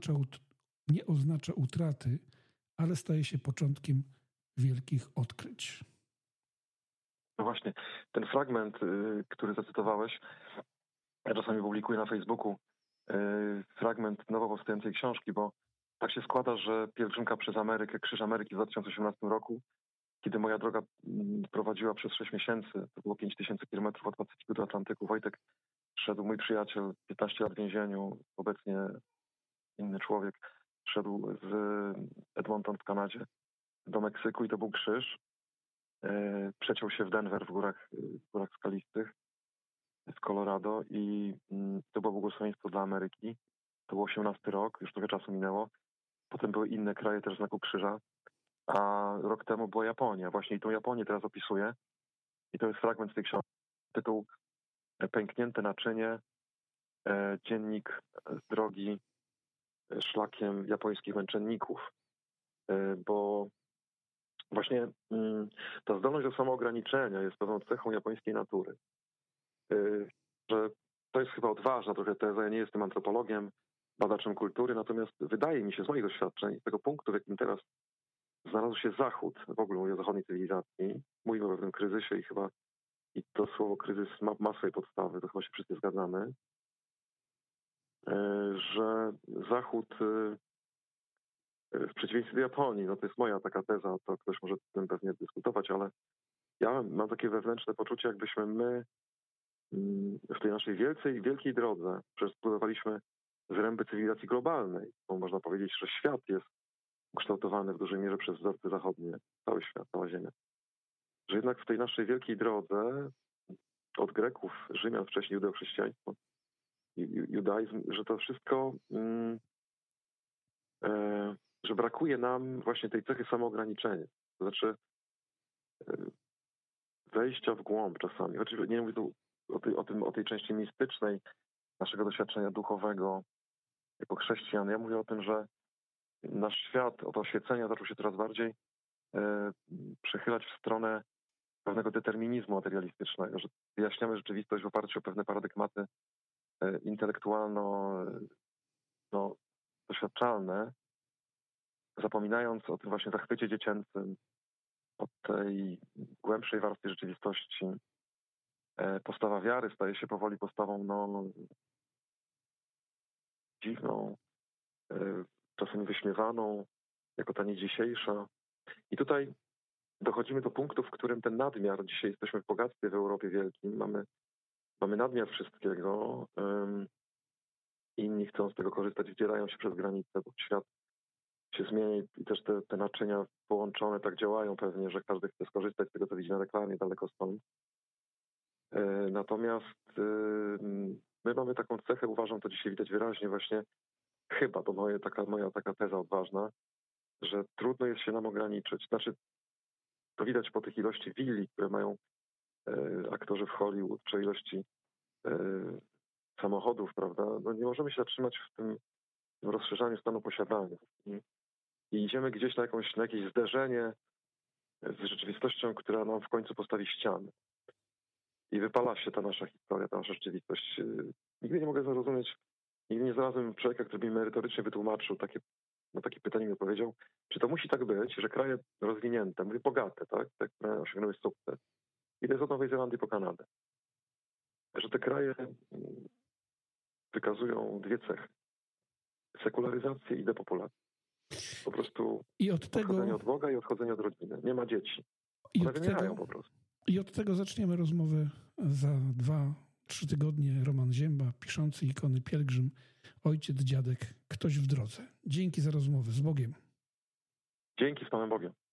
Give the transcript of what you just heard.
nie oznacza utraty, ale staje się początkiem wielkich odkryć. No właśnie, ten fragment, który zacytowałeś, ja czasami publikuję na Facebooku fragment nowo powstającej książki, bo tak się składa, że pielgrzymka przez Amerykę, Krzyż Ameryki w 2018 roku, kiedy moja droga prowadziła przez 6 miesięcy, to było 5000 kilometrów od Pacyfiku do Atlantyku. Wojtek szedł, mój przyjaciel, 15 lat w więzieniu, obecnie inny człowiek, szedł z Edmonton w Kanadzie do Meksyku i to był krzyż. Przeciął się w Denver w górach skalistych w Colorado i to było błogosławieństwo dla Ameryki. To był 18 rok, już trochę czasu minęło. Potem były inne kraje też w znaku krzyża, a rok temu była Japonia. Właśnie i tą Japonię teraz opisuję. I to jest fragment z tej książki. Tytuł Pęknięte naczynie, dziennik z drogi szlakiem japońskich męczenników. Bo właśnie ta zdolność do samoograniczenia jest pewną cechą japońskiej natury. Że to jest chyba odważna trochę teza, ja nie jestem antropologiem, badaczem kultury, natomiast wydaje mi się z moich doświadczeń, z tego punktu, w jakim teraz znalazł się Zachód, w ogóle mówię o zachodniej cywilizacji, mówimy o pewnym kryzysie i chyba i to słowo kryzys ma swoje podstawy, to chyba się wszyscy zgadzamy, że Zachód w przeciwieństwie do Japonii, no to jest moja taka teza, to ktoś może z tym pewnie dyskutować, ale ja mam takie wewnętrzne poczucie, jakbyśmy my w tej naszej wielkiej drodze przepływaliśmy zręby cywilizacji globalnej, bo można powiedzieć, że świat jest ukształtowany w dużej mierze przez wzorce zachodnie, cały świat, cała Ziemia. Że jednak w tej naszej wielkiej drodze od Greków, Rzymian, wcześniej judeo-chrześcijaństwo, judaizm, że to wszystko, że brakuje nam właśnie tej cechy samoograniczenia. To znaczy wejścia w głąb czasami. Oczywiście nie mówię tu o tej części mistycznej naszego doświadczenia duchowego jako chrześcijan. Ja mówię o tym, że nasz świat od oświecenia zaczął się coraz bardziej przechylać w stronę pewnego determinizmu materialistycznego, że wyjaśniamy rzeczywistość w oparciu o pewne paradygmaty intelektualno-doświadczalne, zapominając o tym właśnie zachwycie dziecięcym, o tej głębszej warstwie rzeczywistości. Postawa wiary staje się powoli postawą dziwną, czasem wyśmiewaną, jako ta nie dzisiejsza. I tutaj dochodzimy do punktu, w którym ten nadmiar, dzisiaj jesteśmy w bogactwie w Europie wielkim, mamy nadmiar wszystkiego, inni chcą z tego korzystać, wdzierają się przez granicę, bo świat się zmienia i też te naczynia połączone tak działają pewnie, że każdy chce skorzystać z tego, co widzi na reklamie, daleko stąd. Natomiast my mamy taką cechę, uważam, to dzisiaj widać wyraźnie właśnie, chyba, to moja taka teza odważna, że trudno jest się nam ograniczyć. Znaczy, to widać po tych ilości willi, które mają aktorzy w Hollywood, czy ilości samochodów, prawda? No nie możemy się zatrzymać w tym rozszerzaniu stanu posiadania. I idziemy gdzieś na jakieś zderzenie z rzeczywistością, która nam w końcu postawi ściany. I wypala się ta nasza historia, ta nasza rzeczywistość. Nigdy nie mogę zrozumieć, nigdy nie znalazłem człowieka, który mi merytorycznie wytłumaczył takie pytanie mi odpowiedział, czy to musi tak być, że kraje rozwinięte, mówię bogate, tak, te, które osiągnęły sukces, i to jest od Nowej Zelandii po Kanadę, że te kraje wykazują dwie cechy. Sekularyzację i depopulację. Po prostu odchodzenie od Boga i odchodzenie od rodziny. Nie ma dzieci. One wymierają po prostu. I od tego zaczniemy rozmowę za 2-3 tygodnie. Roman Zięba, piszący ikony pielgrzym, ojciec, dziadek, ktoś w drodze. Dzięki za rozmowę. Z Bogiem. Dzięki, z Panem Bogiem.